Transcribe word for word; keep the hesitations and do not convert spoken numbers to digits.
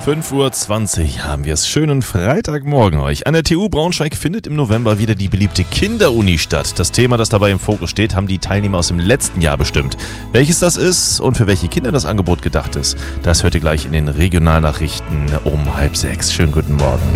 fünf Uhr zwanzig haben wir es. Schönen Freitagmorgen euch. An der T U Braunschweig findet im November wieder die beliebte Kinderuni statt. Das Thema, das dabei im Fokus steht, haben die Teilnehmer aus dem letzten Jahr bestimmt. Welches das ist und für welche Kinder das Angebot gedacht ist, das hört ihr gleich in den Regionalnachrichten um halb sechs. Schönen guten Morgen.